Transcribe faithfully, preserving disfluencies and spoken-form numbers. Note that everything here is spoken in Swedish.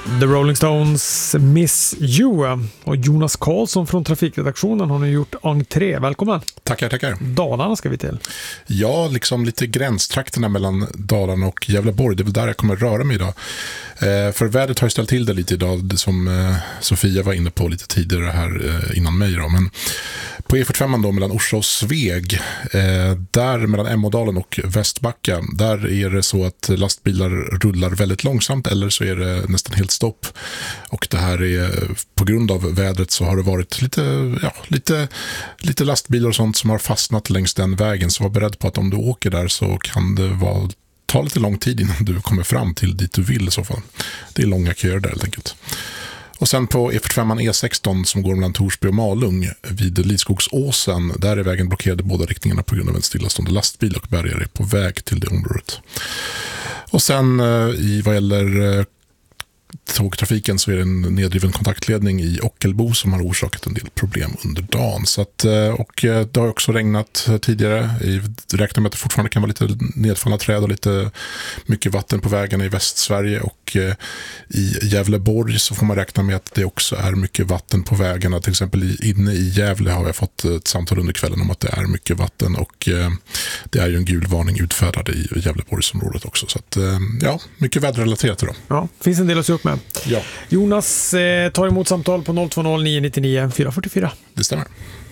The Rolling Stones Miss You och Jonas Karlsson från trafikredaktionen har nu gjort entré. Välkommen. Tackar, tackar. Dalarna ska vi till. Ja, liksom lite gränstrakterna mellan Dalarna och Gävleborg. Det är väl där jag kommer röra mig idag. Eh, för vädret har ju ställt till det lite idag, som eh, Sofia var inne på lite tidigare här eh, innan mig då. Men på E fyrtiofem då mellan Orsa och Sveg, eh, där mellan Emådalen och Västbacka, där är det så att lastbilar rullar väldigt långsamt eller så är det nästan helt stopp. Och det här är, på grund av vädret så har det varit lite, ja, lite, lite lastbilar och sånt som har fastnat längs den vägen. Så var beredd på att om du åker där så kan det vara, ta lite lång tid innan du kommer fram till dit du vill i så fall. Det är långa köer där helt enkelt. Och sen på E fyrtiofem E sexton som går mellan Torsby och Malung vid Lidskogsåsen, där är vägen blockerad i båda riktningarna på grund av en stillastående lastbil och bärgare är på väg till det området. Och sen i vad gäller tågtrafiken så är det en nedriven kontaktledning i Ockelbo som har orsakat en del problem under dagen. Så att, och det har också regnat tidigare. Jag räknar med att det fortfarande kan vara lite nedfallna träd och lite mycket vatten på vägarna i Västsverige. Och i Gävleborg så får man räkna med att det också är mycket vatten på vägarna. Till exempel inne i Gävle har jag fått ett samtal under kvällen om att det är mycket vatten. Och det är ju en gul varning utfärdad i Gävleborgsområdet också. Så att, ja, mycket väderrelaterat då. Ja, finns en del att se upp med. Ja. Jonas eh, tar emot samtal på noll två noll nio nio nio fyra fyra fyra. Det stämmer.